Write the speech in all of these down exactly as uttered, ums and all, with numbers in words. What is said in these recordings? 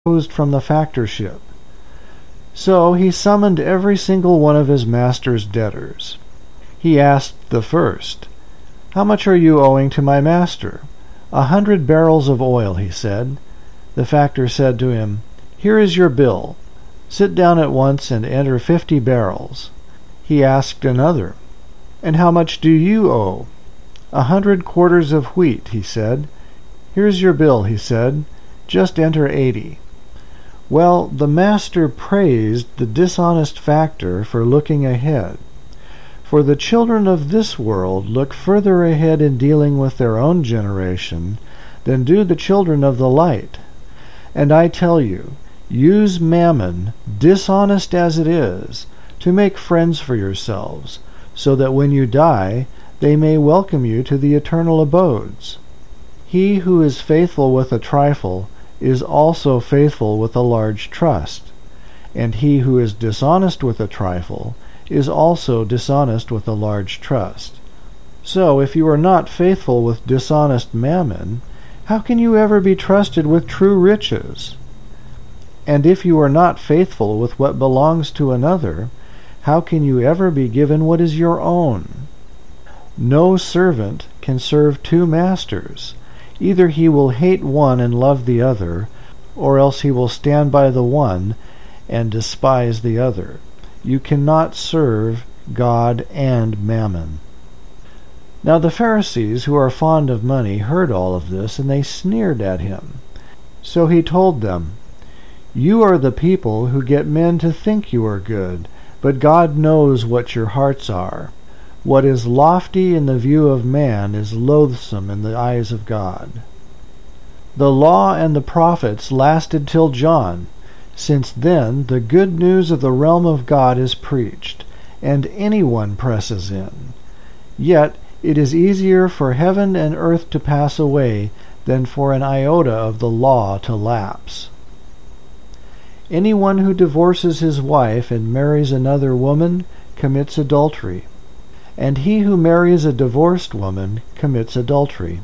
closed from the factorship. So he summoned every single one of his master's debtors. He asked the first, "How much are you owing to my master?" "A hundred barrels of oil," he said. The factor said to him, "Here is your bill. Sit down at once and enter fifty barrels." He asked another, "And how much do you owe?" "A hundred quarters of wheat," he said. "Here's your bill," he said. "Just enter eighty." Well, the master praised the dishonest factor for looking ahead. For the children of this world look further ahead in dealing with their own generation than do the children of the light. And I tell you, use mammon, dishonest as it is, to make friends for yourselves, so that when you die, they may welcome you to the eternal abodes. He who is faithful with a trifle is also faithful with a large trust, and he who is dishonest with a trifle is also dishonest with a large trust. So if you are not faithful with dishonest mammon, how can you ever be trusted with true riches? And if you are not faithful with what belongs to another, how can you ever be given what is your own? No servant can serve two masters. Either he will hate one and love the other, or else he will stand by the one and despise the other. You cannot serve God and mammon. Now the Pharisees, who are fond of money, heard all of this, and they sneered at him. So he told them, "You are the people who get men to think you are good, but God knows what your hearts are. What is lofty in the view of man is loathsome in the eyes of God." The law and the prophets lasted till John. Since then, the good news of the realm of God is preached, and anyone presses in. Yet it is easier for heaven and earth to pass away than for an iota of the law to lapse. Anyone who divorces his wife and marries another woman commits adultery, and he who marries a divorced woman commits adultery.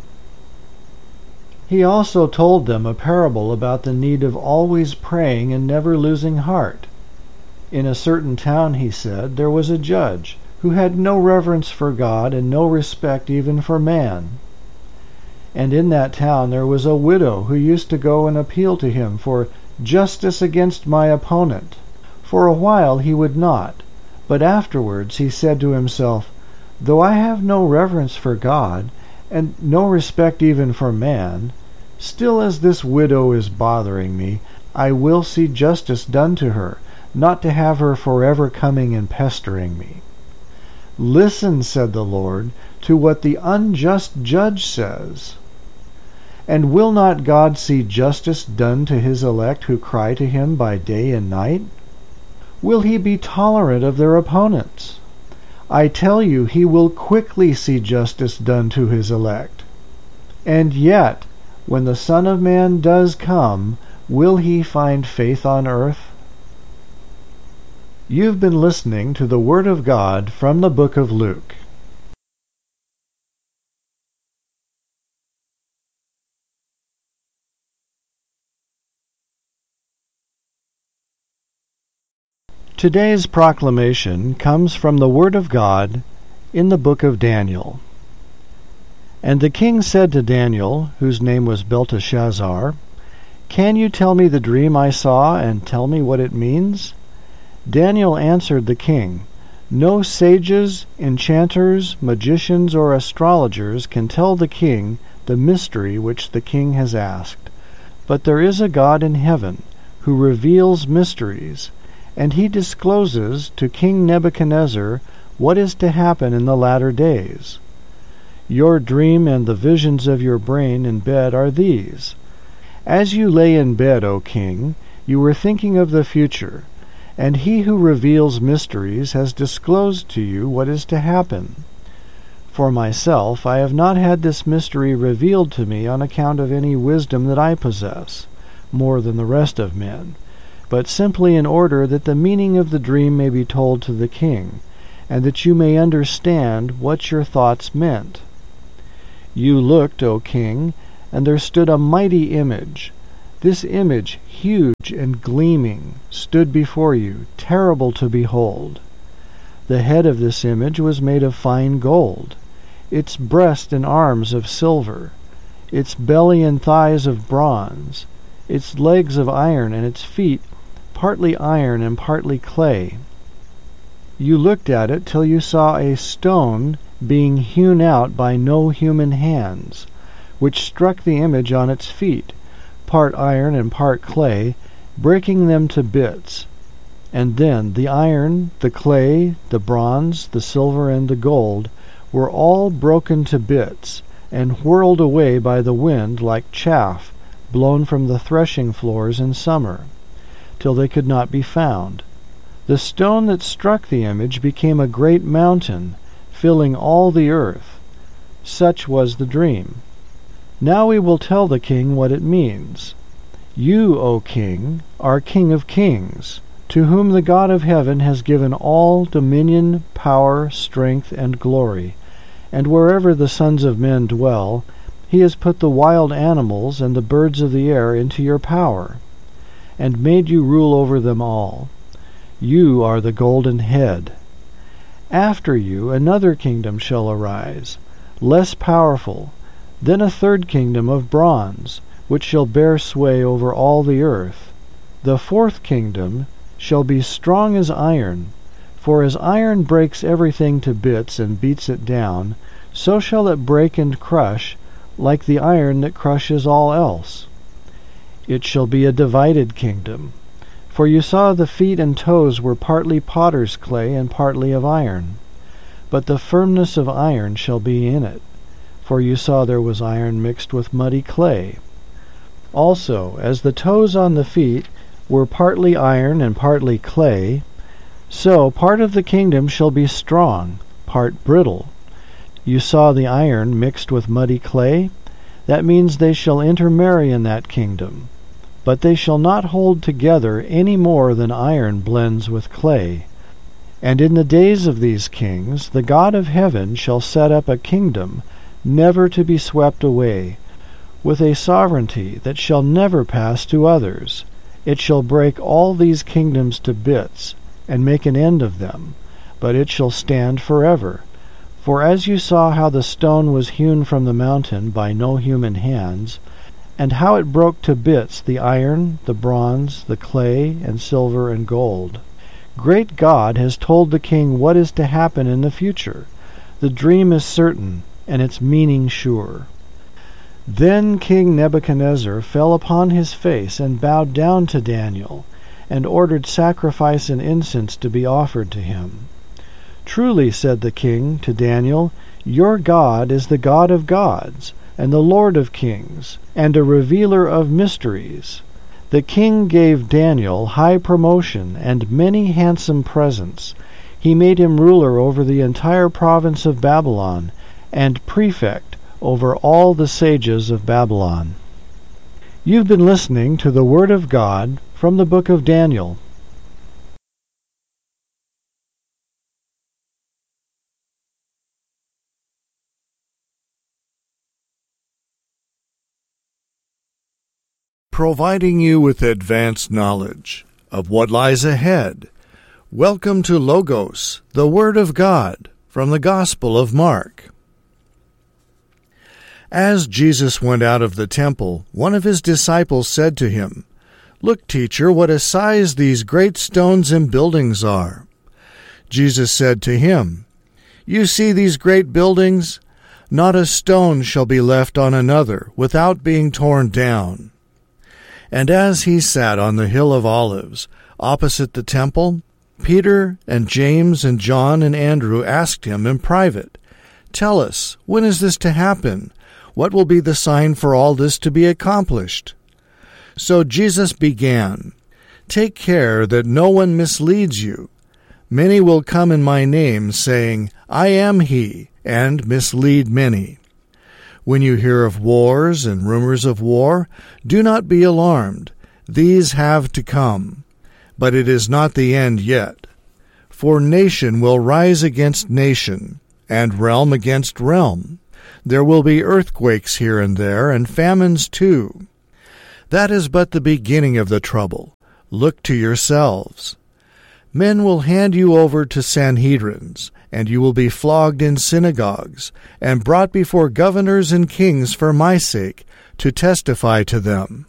He also told them a parable about the need of always praying and never losing heart. In a certain town, he said, there was a judge who had no reverence for God and no respect even for man. And in that town there was a widow who used to go and appeal to him for justice against my opponent. For a while he would not, but afterwards he said to himself, "Though I have no reverence for God, and no respect even for man, still as this widow is bothering me, I will see justice done to her, not to have her forever coming and pestering me." "Listen," said the Lord, "to what the unjust judge says. And will not God see justice done to his elect who cry to him by day and night? Will he be tolerant of their opponents? I tell you, he will quickly see justice done to his elect. And yet, when the Son of Man does come, will he find faith on earth?" You've been listening to the Word of God from the book of Luke. Today's proclamation comes from the Word of God in the book of Daniel. And the king said to Daniel, whose name was Belteshazzar, "Can you tell me the dream I saw and tell me what it means?" Daniel answered the king, "No sages, enchanters, magicians, or astrologers can tell the king the mystery which the king has asked. But there is a God in heaven who reveals mysteries, and he discloses to King Nebuchadnezzar what is to happen in the latter days. Your dream and the visions of your brain in bed are these. As you lay in bed, O king, you were thinking of the future, and he who reveals mysteries has disclosed to you what is to happen. For myself, I have not had this mystery revealed to me on account of any wisdom that I possess, more than the rest of men, but simply in order that the meaning of the dream may be told to the king, and that you may understand what your thoughts meant. You looked, O king, and there stood a mighty image. This image, huge and gleaming, stood before you, terrible to behold. The head of this image was made of fine gold, its breast and arms of silver, its belly and thighs of bronze, its legs of iron, and its feet partly iron and partly clay. You looked at it till you saw a stone being hewn out by no human hands, which struck the image on its feet, part iron and part clay, breaking them to bits. And then the iron, the clay, the bronze, the silver, and the gold were all broken to bits, and whirled away by the wind like chaff blown from the threshing floors in summer, till they could not be found. The stone that struck the image became a great mountain, filling all the earth. Such was the dream. Now we will tell the king what it means. You, O king, are King of kings, to whom the God of heaven has given all dominion, power, strength, and glory. And wherever the sons of men dwell, he has put the wild animals and the birds of the air into your power, and made you rule over them all. You are the golden head. After you another kingdom shall arise, less powerful, then a third kingdom of bronze, which shall bear sway over all the earth. The fourth kingdom shall be strong as iron, for as iron breaks everything to bits and beats it down, so shall it break and crush, like the iron that crushes all else. It shall be a divided kingdom, for you saw the feet and toes were partly potter's clay and partly of iron. But the firmness of iron shall be in it, for you saw there was iron mixed with muddy clay. Also, as the toes on the feet were partly iron and partly clay, so part of the kingdom shall be strong, part brittle. You saw the iron mixed with muddy clay? That means they shall intermarry in that kingdom. But they shall not hold together any more than iron blends with clay. And in the days of these kings the God of heaven shall set up a kingdom, never to be swept away, with a sovereignty that shall never pass to others. It shall break all these kingdoms to bits, and make an end of them, but it shall stand forever. For as you saw how the stone was hewn from the mountain by no human hands, and how it broke to bits the iron, the bronze, the clay, and silver and gold, great God has told the king what is to happen in the future. The dream is certain, and its meaning sure. Then King Nebuchadnezzar fell upon his face and bowed down to Daniel, and ordered sacrifice and incense to be offered to him. Truly, said the king to Daniel, your God is the God of gods, and the Lord of kings, and a revealer of mysteries. The king gave Daniel high promotion and many handsome presents. He made him ruler over the entire province of Babylon, and prefect over all the sages of Babylon. You've been listening to the Word of God from the book of Daniel. Providing you with advanced knowledge of what lies ahead. Welcome to Logos, the Word of God, from the Gospel of Mark. As Jesus went out of the temple, one of his disciples said to him, Look, teacher, what a size these great stones and buildings are. Jesus said to him, You see these great buildings? Not a stone shall be left on another without being torn down. And as he sat on the hill of Olives, opposite the temple, Peter and James and John and Andrew asked him in private, Tell us, when is this to happen? What will be the sign for all this to be accomplished? So Jesus began, Take care that no one misleads you. Many will come in my name, saying, I am he, and mislead many. When you hear of wars and rumors of war, do not be alarmed. These have to come. But it is not the end yet. For nation will rise against nation, and realm against realm. There will be earthquakes here and there, and famines too. That is but the beginning of the trouble. Look to yourselves. Men will hand you over to Sanhedrins, and you will be flogged in synagogues, and brought before governors and kings for my sake, to testify to them.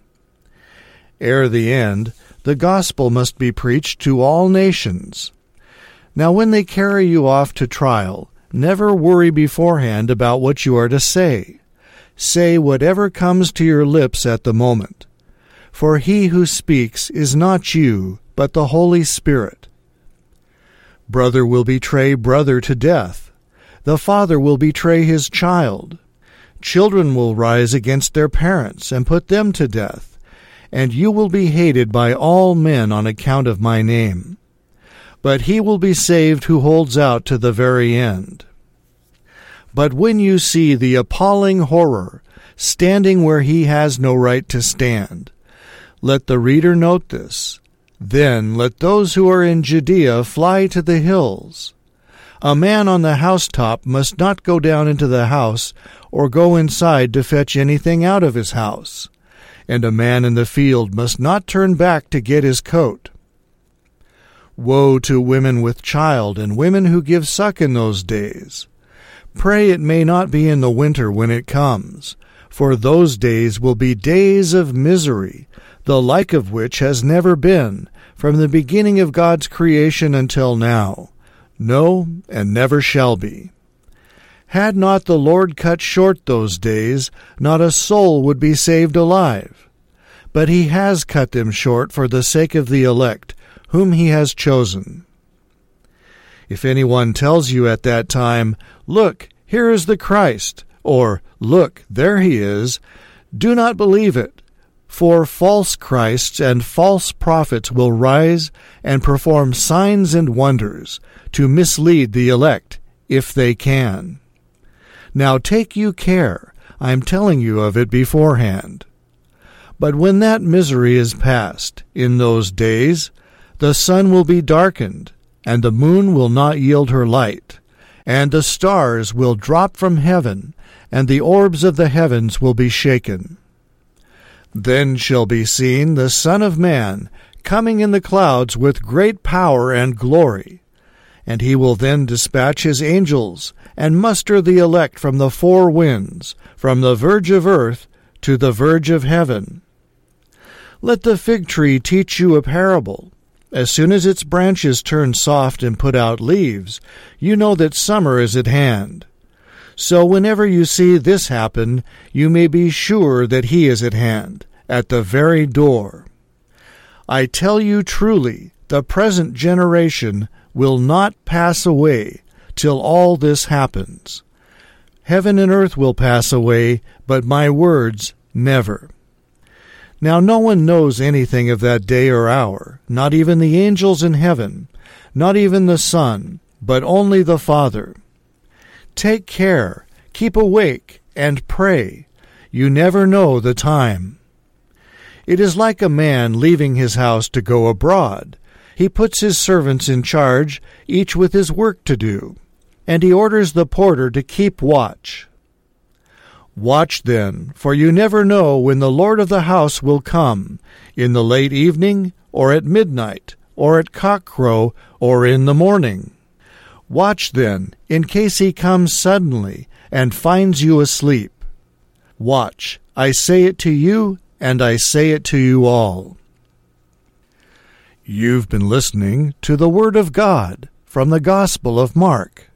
Ere the end, the gospel must be preached to all nations. Now when they carry you off to trial, never worry beforehand about what you are to say. Say whatever comes to your lips at the moment. For he who speaks is not you, but the Holy Spirit. Brother will betray brother to death. The father will betray his child. Children will rise against their parents and put them to death. And you will be hated by all men on account of my name. But he will be saved who holds out to the very end. But when you see the appalling horror standing where he has no right to stand, let the reader note this. Then let those who are in Judea fly to the hills. A man on the housetop must not go down into the house or go inside to fetch anything out of his house. And a man in the field must not turn back to get his coat. Woe to women with child and women who give suck in those days. Pray it may not be in the winter when it comes, for those days will be days of misery, the like of which has never been, from the beginning of God's creation until now, no, and never shall be. Had not the Lord cut short those days, not a soul would be saved alive. But he has cut them short for the sake of the elect, whom he has chosen. If anyone tells you at that time, Look, here is the Christ, or Look, there he is, do not believe it. For false Christs and false prophets will rise and perform signs and wonders to mislead the elect, if they can. Now take you care, I am telling you of it beforehand. But when that misery is past, in those days, the sun will be darkened, and the moon will not yield her light, and the stars will drop from heaven, and the orbs of the heavens will be shaken. Then shall be seen the Son of Man coming in the clouds with great power and glory. And he will then dispatch his angels, and muster the elect from the four winds, from the verge of earth to the verge of heaven. Let the fig tree teach you a parable. As soon as its branches turn soft and put out leaves, you know that summer is at hand. So whenever you see this happen, you may be sure that he is at hand, at the very door. I tell you truly, the present generation will not pass away till all this happens. Heaven and earth will pass away, but my words never. Now no one knows anything of that day or hour, not even the angels in heaven, not even the Son, but only the Father. Take care, keep awake, and pray. You never know the time. It is like a man leaving his house to go abroad. He puts his servants in charge, each with his work to do, and he orders the porter to keep watch. Watch then, for you never know when the Lord of the house will come, in the late evening, or at midnight, or at cockcrow, or in the morning. Watch then, in case he comes suddenly, and finds you asleep. Watch, I say it to you, and I say it to you all. You've been listening to the Word of God from the Gospel of Mark.